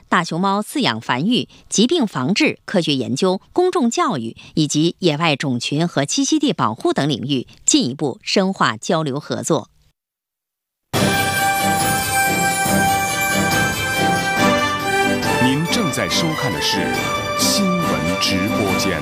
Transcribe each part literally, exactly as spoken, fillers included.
大熊猫饲养繁育、疾病防治、科学研究、公众教育以及野外种群和栖息地保护等领域进一步深化交流合作。 您正在收看的是新闻直播间。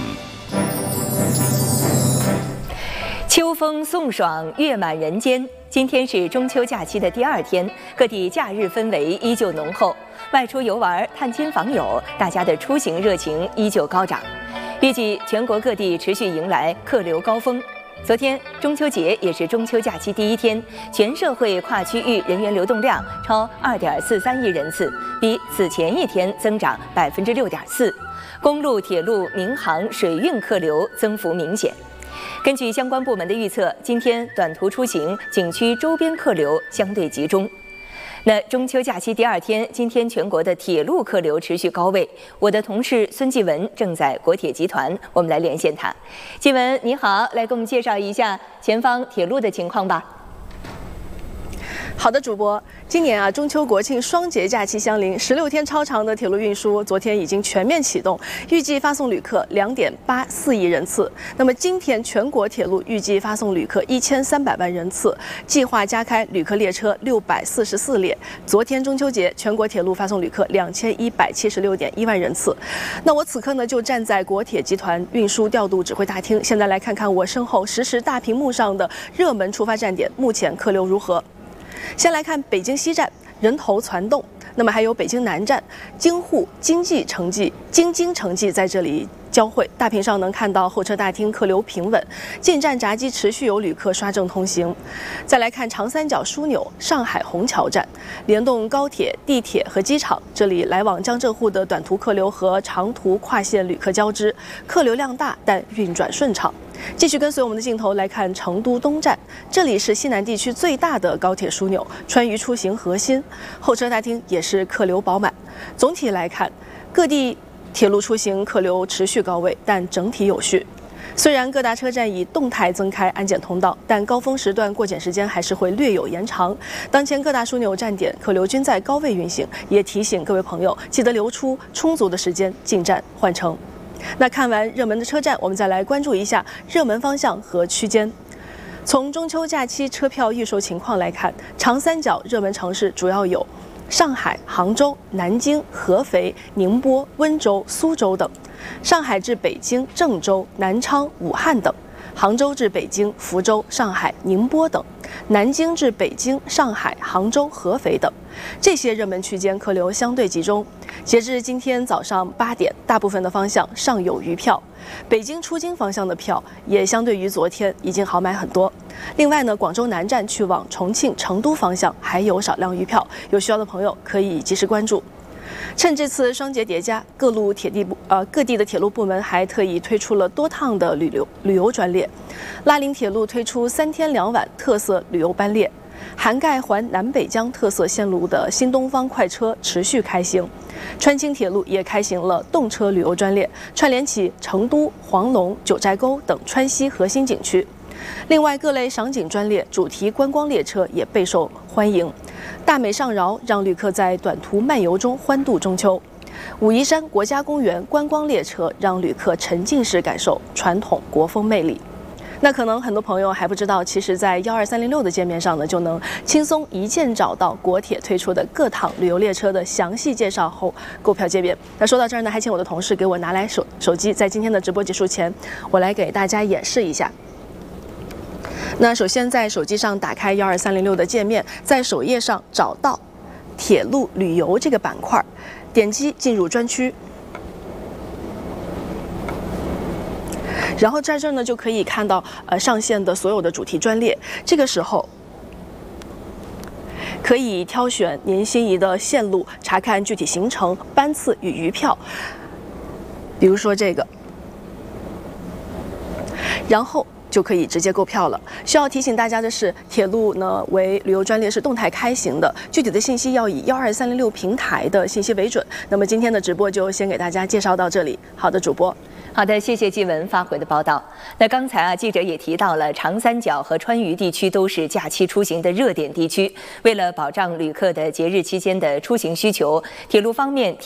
秋风送爽，月满人间。今天是中秋假期的第二天，各地假日氛围依旧浓厚。外出游玩、探亲访友，大家的出行热情依旧高涨。预计全国各地持续迎来客流高峰。昨天中秋节也是中秋假期第一天，全社会跨区域人员流动量超二点四三亿人次，比此前一天增长百分之六点四。公路、铁路、民航、水运客流增幅明显。根据相关部门的预测，今天短途出行、景区周边客流相对集中。那中秋假期第二天，今天全国的铁路客流持续高位。我的同事孙继文正在国铁集团，我们来连线他。继文，你好，来给我们介绍一下前方铁路的情况吧。 好的，主播，今年啊，中秋国庆双节假期相邻，十六天超长的铁路运输昨天已经全面启动，预计发送旅客两点八四亿人次。那么今天全国铁路预计发送旅客一千三百万人次，计划加开旅客列车六百四十四列。昨天中秋节，全国铁路发送旅客两千一百七十六点一万人次。那我此刻呢就站在国铁集团运输调度指挥大厅，现在来看看我身后实时大屏幕上的热门出发站点，目前客流如何？先来看北京西站，人头攒动。那么还有北京南站、京沪、京冀城际、京津城际在这里交汇。大屏上能看到候车大厅客流平稳，进站闸机持续有旅客刷证通行。再来看长三角枢纽上海虹桥站，联动高铁、地铁和机场，这里来往江浙沪的短途客流和长途跨线旅客交织，客流量大，但运转顺畅。继续跟随我们的镜头来看成都东站，这里是西南地区最大的高铁枢纽，川渝出行核心，候车大厅也是客流饱满。总体来看，各地铁路出行客流持续高位，但整体有序。虽然各大车站已动态增开安检通道，但高峰时段过检时间还是会略有延长。当前各大枢纽站点客流均在高位运行，也提醒各位朋友记得留出充足的时间进站换乘。那看完热门的车站，我们再来关注一下热门方向和区间。从中秋假期车票预售情况来看，长三角热门城市主要有上海、杭州、南京、合肥、宁波、温州、苏州等；上海至北京、郑州、南昌、武汉等；杭州至北京、福州、上海、宁波等；南京至北京、上海、杭州、合肥等。这些热门区间客流相对集中。截至今天早上八点，大部分的方向尚有余票。北京出京方向的票也相对于昨天已经好买很多。另外呢，广州南站去往重庆、成都方向还有少量余票，有需要的朋友可以及时关注。趁这次双节叠加，各路铁地部呃各地的铁路部门还特意推出了多趟的旅游旅游专列。拉林铁路推出三天两晚特色旅游班列。涵盖环南北疆特色线路的新东方快车持续开行，川青铁路也开行了动车旅游专列，串联起成都、黄龙、九寨沟等川西核心景区。另外，各类赏景专列、主题观光列车也备受欢迎。大美上饶让旅客在短途漫游中欢度中秋。武夷山国家公园观光列车让旅客沉浸式感受传统国风魅力。那可能很多朋友还不知道，其实在幺二三零六的界面上呢，就能轻松一键找到国铁推出的各趟旅游列车的详细介绍后购票界面。那说到这儿呢，还请我的同事给我拿来手手机，在今天的直播结束前，我来给大家演示一下。那首先在手机上打开幺二三零六的界面，在首页上找到铁路旅游这个板块，点击进入专区。然后在这儿呢，就可以看到呃上线的所有的主题专列。这个时候可以挑选您心仪的线路，查看具体行程、班次与余票。比如说这个，然后就可以直接购票了。需要提醒大家的是，铁路呢为旅游专列是动态开行的，具体的信息要以幺二三零六平台的信息为准。那么今天的直播就先给大家介绍到这里。好的，主播。 好的，谢谢纪文发回的报道。那刚才啊，记者也提到了长三角和川渝地区都是假期出行的热点地区。为了保障旅客的节日期间的出行需求，铁路方面